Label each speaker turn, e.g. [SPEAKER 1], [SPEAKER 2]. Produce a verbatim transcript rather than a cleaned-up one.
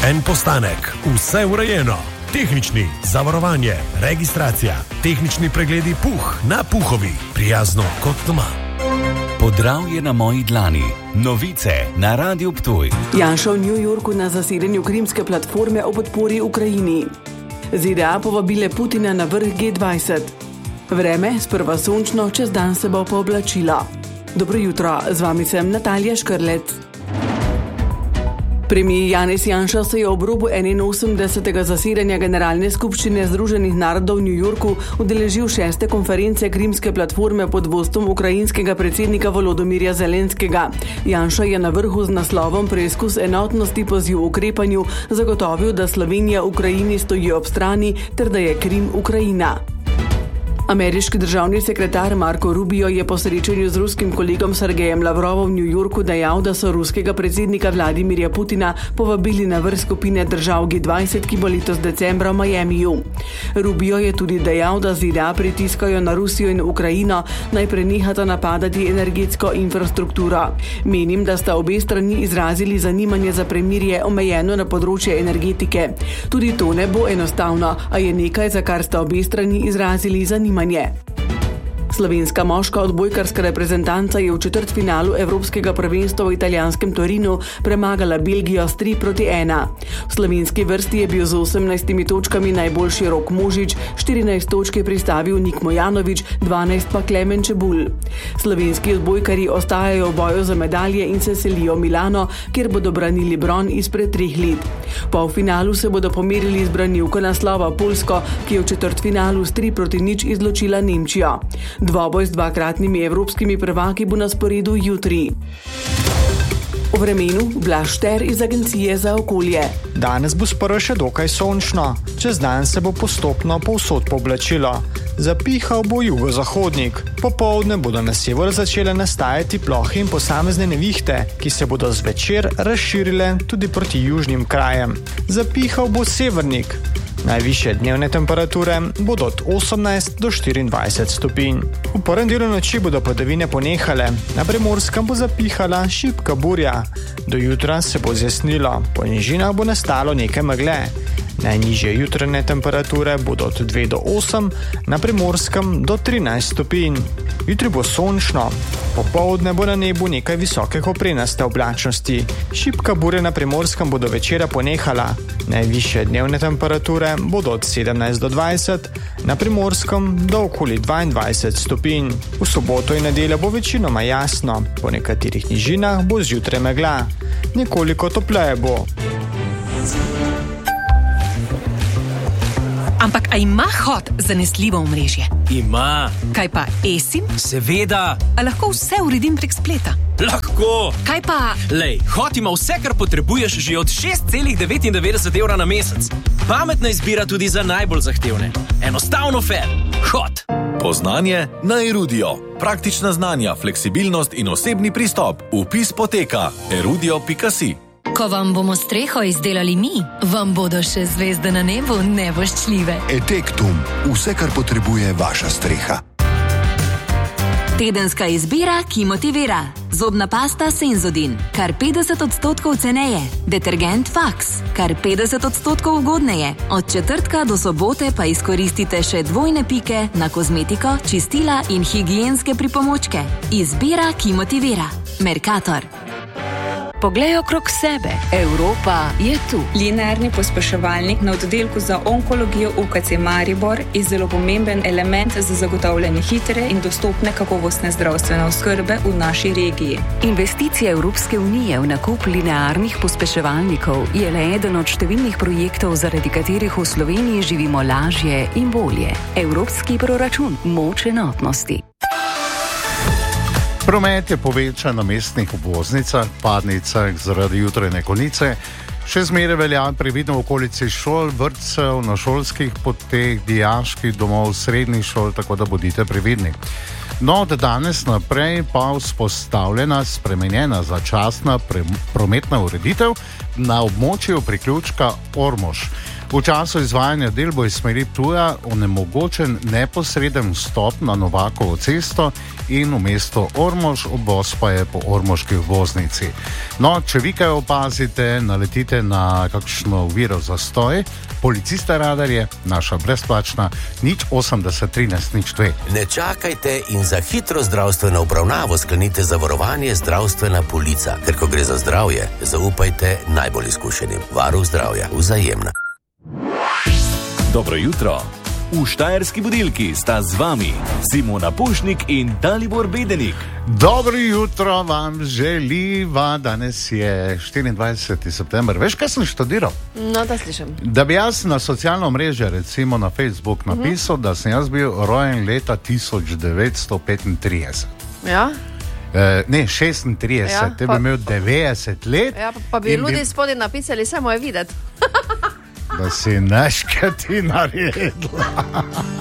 [SPEAKER 1] En postanek, vse urejeno. Tehnični, zavarovanje, registracija, tehnični pregledi Puh na Puhovi, prijazno kot doma.
[SPEAKER 2] Podravje na moji dlani, novice na Radiu Ptuj.
[SPEAKER 3] Janša v New Yorku na zasedanju krimske platforme o podpori Ukrajini. Z D A povabile Putina na vrh G dvajset. Vreme, sprva sončno, čez dan se bo pooblačilo. Dobro jutro, z vami sem Natalija Škrlec. Premijer Janez Janša se je ob robu enainosemdesetega zasedanja Generalne skupščine Združenih narodov v New Yorku udeležil šeste konference Krimske platforme pod vodstvom ukrajinskega predsednika Volodomirja Zelenskega. Janša je na vrhu z naslovom Preizkus enotnosti poziv ukrepanju zagotovil, da Slovenija Ukrajini stoji ob strani ter da je Krim Ukrajina. Ameriški državni sekretar Marko Rubio je po srečanju z ruskim kolegom Sergejem Lavrovom v New Yorku dejal, da so ruskega predsednika Vladimirja Putina povabili na vrh skupine držav G dvajset, ki bo letos decembra v Miamiju. Rubio je tudi dejal, da Z D A pritiskajo na Rusijo in Ukrajino, naj prenehata napadati energetsko infrastrukturo. Menim, da sta obe strani izrazili zanimanje za premirje omejeno na področje energetike. Tudi to ne bo enostavno, a je nekaj, za kar sta obe strani izrazili zanimanje. Slovenska moška odbojkarska reprezentanca je v četrtfinalu Evropskega prvenstva v italijanskem Torinu premagala Belgijo s tri proti ena. V slovenski vrsti je bil z osemnajstimi točkami najboljši Rok Možič, štirinajst točk je pristavil Nik Mojanovič, dvanajst pa Klemen Čebulj. Slovenski odbojkarji ostajajo v boju za medalje in se selijo v Milano, kjer bodo branili bron izpred treh let. V polfinalu se bodo pomerili z branilko naslova Poljsko, ki je v četrtfinalu s tri proti nič izločila Nemčijo. Dvoboj z dvakratnimi evropskimi prvaki bo na sporedu jutri. O vremenu Blaž Šter iz Agencije za okolje.
[SPEAKER 4] Danes bo sprva še dokaj sončno, čez dan se bo postopno povsod pooblačilo. Zapihal bo jugozahodnik. Popoldne bodo na severu začele nastajati plohe in posamezne nevihte, ki se bodo zvečer razširile tudi proti južnim krajem. Zapihal bo severnik. Najvišje dnevne temperature bodo od osemnajst do štiriindvajset stopinj. V prvem delu noči bodo padavine ponehale, na Primorskem bo zapihala šibka burja. Do jutra se bo zjasnilo, po nižinah bo nastalo nekaj megle. Najnižje jutranje temperature bodo od dve do osem, na Primorskem do trinajst stopinj. Jutri bo sončno, popoldne bo na nebu nekaj visoke koprenaste oblačnosti. Šibka burja na Primorskem bo do večera ponehala. Najvišje dnevne temperature bodo od sedemnajst do dvajset, na Primorskem do okoli dvaindvajset stopinj. V soboto in nedeljo bo večinoma jasno, po nekaterih nižinah bo zjutraj megla. Nekoliko topleje bo.
[SPEAKER 5] Ampak a ima Hot zanesljivo omrežje?
[SPEAKER 6] Ima.
[SPEAKER 5] Kaj pa eSIM?
[SPEAKER 6] Seveda.
[SPEAKER 5] A lahko vse uredim prek spleta?
[SPEAKER 6] Lahko.
[SPEAKER 5] Kaj pa...
[SPEAKER 6] Lej, Hot ima vse, kar potrebuješ že od šest celih devetindevetdeset evra na mesec. Pametna izbira tudi za najbolj zahtevne. Enostavno fair. Hot.
[SPEAKER 7] Poznanje na Erudio. Praktična znanja, fleksibilnost in osebni pristop. Vpis poteka erudio pika si.
[SPEAKER 8] Ko vam bomo streho izdelali mi, vam bodo še zvezde na nebu nevoščljive.
[SPEAKER 9] Etektum. Vse, kar potrebuje vaša streha.
[SPEAKER 10] Tedenska izbira, ki motivira. Zobna pasta Senzodin, kar petdeset odstotkov ceneje. Detergent Fax, kar petdeset odstotkov ugodneje. Od četrtka do sobote pa izkoristite še dvojne pike na kozmetiko, čistila in higienske pripomočke. Izbira, ki motivira. Mercator.
[SPEAKER 11] Poglej okrog sebe. Evropa je tu.
[SPEAKER 12] Linearni pospeševalnik na oddelku za onkologijo U K C Maribor je zelo pomemben element za zagotavljanje hitre in dostopne kakovostne zdravstvene oskrbe v naši regiji.
[SPEAKER 11] Investicija Evropske unije v nakup linearnih pospeševalnikov je le eden od številnih projektov, zaradi katerih v Sloveniji živimo lažje in bolje. Evropski proračun. Moč enotnosti.
[SPEAKER 13] Promet je povečan na mestnih obvoznicah, padnicah zaradi jutrajne konice. Še zmeraj velja previdno v okolici šol, vrtcev, na šolskih poteh, dijaških domov, srednjih šol, tako da bodite previdni. No, od danes naprej pa vzpostavljena spremenjena začasna pre- prometna ureditev na območju priključka Ormož. V času izvajanja del bo iz smeri Ptuja onemogočen neposreden vstop na Novakovo cesto in v mesto Ormož, obvoz pa je po ormoški obvoznici. No, če vi kaj opazite, naletite na kakšno oviro zastoj, policista radar je naša brezplačna nič osemdeset trinajst nič dve.
[SPEAKER 14] Ne čakajte in za hitro zdravstveno obravnavo sklenite zavarovanje Zdravstvena polica, ker ko gre za zdravje, zaupajte najbolj izkušenim. Varuh zdravja, Vzajemna.
[SPEAKER 2] Dobro jutro. V Štajerski budilki sta z vami Simona Pušnik in Dalibor Bedenik.
[SPEAKER 13] Dobro jutro vam želiva, danes je štiriindvajseti september. Veš, kaj sem študiral?
[SPEAKER 15] No, da slišim.
[SPEAKER 13] Da bi jaz na socialno mreže, recimo na Facebook, napisal, uh-huh. da sem jaz bil rojen leta tisoč devetsto petintrideset.
[SPEAKER 15] Ja?
[SPEAKER 13] E, ne, šestintrideset, ja, te bi imel devetdeset let.
[SPEAKER 15] Ja, pa, pa bi ljudi bi... spodaj napisali, samo je videti.
[SPEAKER 13] Da si neška ti naredila.